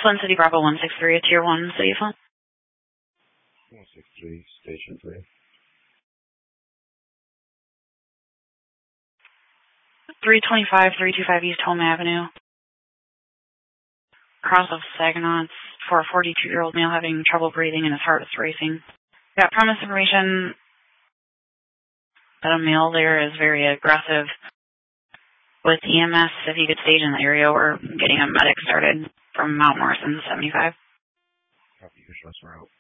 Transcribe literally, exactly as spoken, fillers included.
Flint City Bravo one six three, a tier one city of Flint. one six three, station three. three twenty-five, three twenty-five East Home Avenue. Cross of Saginaw. It's for a forty-two-year-old male having trouble breathing and his heart is racing. Got premise information that a male there is very aggressive with E M S. If you could stage in the area, we're getting a medic started from Mount Morrison seventy-five. Copy, your shots are out.